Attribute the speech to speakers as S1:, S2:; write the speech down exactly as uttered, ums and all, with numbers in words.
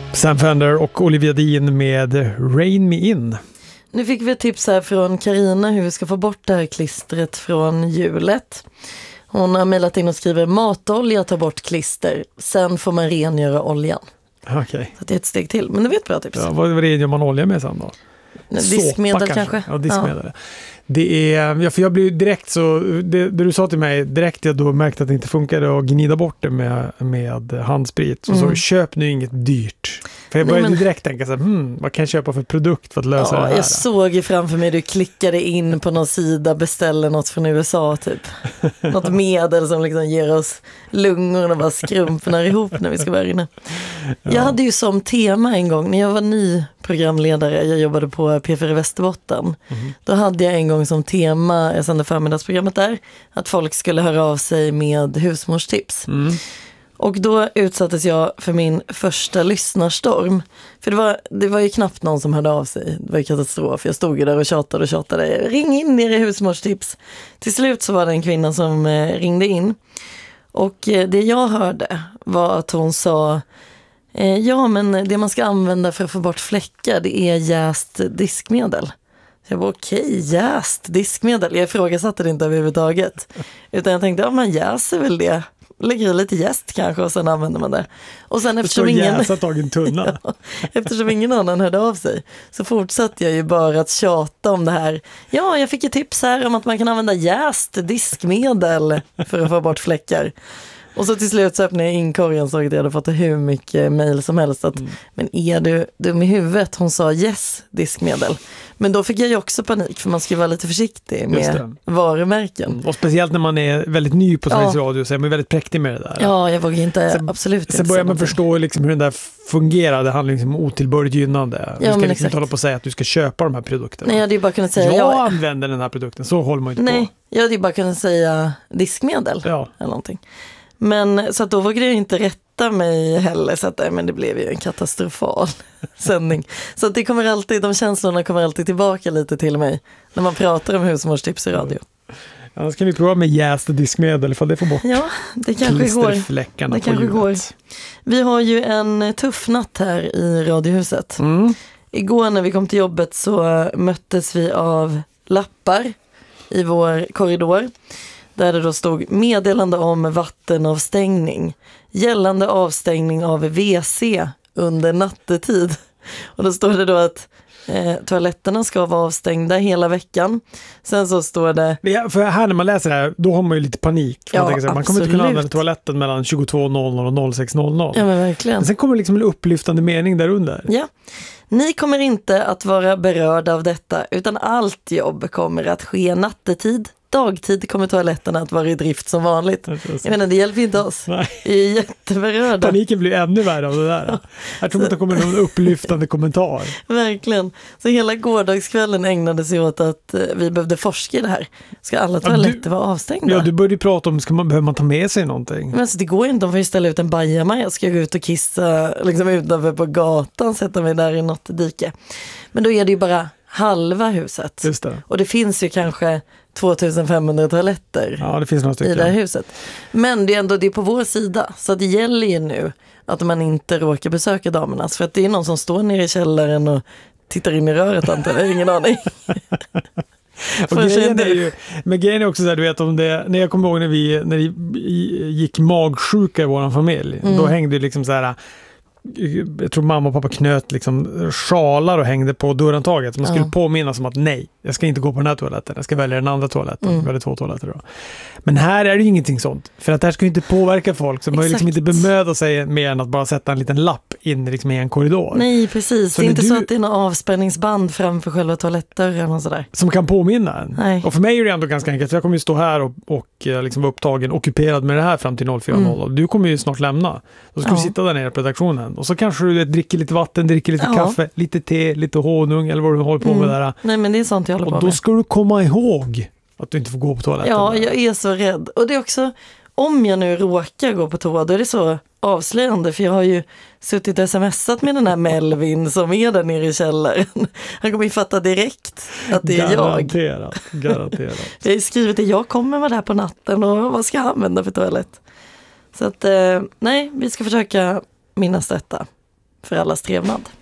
S1: Sam Fender och Olivia Dean med Rain Me In.
S2: Nu fick vi ett tips här från Carina hur vi ska få bort det här klistret från hjulet. Hon har mejlat in och skriver matolja tar bort klister. Sen får man rengöra oljan.
S1: Okej. Okay.
S2: Så det är ett steg till. Men det vet bra tips.
S1: Ja, vad rengör man olja med sen då?
S2: Diskmedel kanske. kanske.
S1: Ja, diskmedel. Ja. Det är, ja, för jag blev direkt så, det, det du sa till mig direkt jag då märkte att det inte funkade att gnida bort det med, med handsprit. Så, mm. så köp nu inget dyrt. För jag började Nej, men... direkt tänka så här, hmm, vad kan jag köpa för produkt för att lösa ja, det här?
S2: Jag såg ju framför mig, du klickade in på någon sida, beställer något från U S A typ. Något medel som liksom ger oss lungorna och bara skrumpnar ihop när vi ska vara inne. Ja. Jag hade ju som tema en gång, när jag var ny programledare, jag jobbade på P fyra Västerbotten. Mm. Då hade jag en gång som tema, jag sände förmiddagsprogrammet där, att folk skulle höra av sig med husmorstips. Mm. Och då utsattes jag för min första lyssnarstorm. För det var, det var ju knappt någon som hörde av sig. Det var ju katastrof. Jag stod ju där och tjatade och tjatade. Ring in er i husmorstips. Till slut så var det en kvinna som eh, ringde in. Och eh, det jag hörde var att hon sa eh, ja men det man ska använda för att få bort fläckar det är jäst diskmedel. Så jag var okej, okay, jäst diskmedel. Jag ifrågasatte det inte överhuvudtaget. Utan jag tänkte, ja man jäser väl det. Lägger lite jäst kanske och sen använder man det. Och sen eftersom ingen...
S1: en tunna.
S2: ja, eftersom ingen annan hörde av sig så fortsatte jag ju bara att tjata om det här. Ja, jag fick ett tips här om att man kan använda jäst diskmedel för att få bort fläckar. Och så till slut så öppnade jag inkorgen så att jag hade fått hur mycket mejl som helst. Att, mm. Men är du dum i huvudet? Hon sa yes, diskmedel. Men då fick jag ju också panik för man ska vara lite försiktig med varumärken.
S1: Mm. Och speciellt när man är väldigt ny på Sveriges ja. Radio så är man väldigt präktig med det där.
S2: Ja, jag vågar inte, sen, absolut inte.
S1: Sen börjar man förstå liksom hur den där fungerar. Det handlar liksom om otillbörligt gynnande. Du
S2: ja,
S1: ska liksom inte hålla på att säga att du ska köpa de här produkterna.
S2: Nej, jag hade ju bara kunnat säga...
S1: Jag
S2: ja,
S1: använder den här produkten, så håller man inte
S2: nej,
S1: på.
S2: Jag hade ju bara kunnat säga diskmedel ja. Eller någonting. Men så att då vågade jag inte rätta mig heller så att men det blev ju en katastrofal sändning. Så att det kommer alltid, de känslorna kommer alltid tillbaka lite till mig när man pratar om husmorstips i radio.
S1: Annars kan vi prova med jäst och diskmedel ifall det får bort
S2: ja, det kanske går. Det kanske går. Vi har ju en tuff natt här i Radiohuset. Mm. Igår när vi kom till jobbet så möttes vi av lappar i vår korridor. Där det då stod meddelande om vattenavstängning. Gällande avstängning av W C under nattetid. Och då står det då att eh, toaletterna ska vara avstängda hela veckan. Sen så står det...
S1: Ja, för här när man läser det här, då har man ju lite panik. För
S2: ja,
S1: man, sig, man kommer inte kunna använda toaletten mellan tjugotvå noll noll och sex noll noll.
S2: Ja, men verkligen.
S1: Men sen kommer liksom en upplyftande mening där under.
S2: Ja. Ni kommer inte att vara berörda av detta utan allt jobb kommer att ske nattetid. Dagtid kommer toaletterna att vara i drift som vanligt. Jag menar, det hjälper inte oss.
S1: Nej.
S2: Vi är jätteberörda.
S1: Paniken blir ännu värre av det där. Ja. Jag tror inte det kommer någon upplyftande kommentar.
S2: Verkligen. Så hela gårdagskvällen ägnade sig åt att vi behövde forska i det här. Ska alla toaletter ja, du, vara avstängda?
S1: Ja, du började prata om, ska man, behöver man ta med sig någonting?
S2: Men alltså, det går inte, de får ju ställa ut en bajamaja. Jag ska gå ut och kissa liksom utanför på gatan, sätta mig där i något dike. Men då är det ju bara halva huset.
S1: Just det.
S2: Och det finns ju kanske tvåtusenfemhundra toaletter
S1: ja, det finns några stycken
S2: i det här huset. Men det är ändå det är på vår sida. Så det gäller ju nu att man inte råkar besöka damernas. För att det är någon som står nere i källaren och tittar in i röret antar jag. Ingen aning.
S1: och grejen är ju, men grejen är också så här, du vet om det, när jag kommer ihåg när vi när det gick magsjuka i vår familj. Mm. Då hängde det liksom så här, jag tror mamma och pappa knöt liksom sjalar och hängde på dörrantaget. Man skulle ja. påminna som att nej, jag ska inte gå på den här toaletten. Jag ska välja den andra toaletten. Mm. Jag väljer två toaletter då. Men här är det ju ingenting sånt. För att det här ska ju inte påverka folk. Så man har ju liksom inte bemöda sig mer än att bara sätta en liten lapp in liksom i en korridor.
S2: Nej, precis. Så det är inte du... så att det är någon avspänningsband framför själva toalettdörren och sådär.
S1: Som kan påminna en.
S2: Nej.
S1: Och för mig är det ändå ganska enkelt. För jag kommer ju stå här och, och liksom vara upptagen, ockuperad med det här fram till noll fyra noll. Mm. Du kommer ju snart lämna. Då ska ja. du sitta där nere på redaktionen. Och så kanske du dricker lite vatten, dricker lite ja. kaffe, lite te, lite honung eller vad du håller på mm. med där.
S2: Nej, men det är sånt jag håller
S1: och
S2: på med.
S1: Och då ska du komma ihåg att du inte får gå på toaletten.
S2: Ja,
S1: där.
S2: jag är så rädd. Och det är också, om jag nu råkar gå på toa, då är det så avslöjande. För jag har ju suttit och smsat med den här Melvin som är där nere i källaren. Han kommer ju fatta direkt att det är
S1: garanterat,
S2: jag.
S1: Garanterat.
S2: Jag har ju skrivit att jag kommer vara där på natten och vad ska jag använda för toalett? Så att, eh, nej, vi ska försöka minnas detta. för allas trevnad.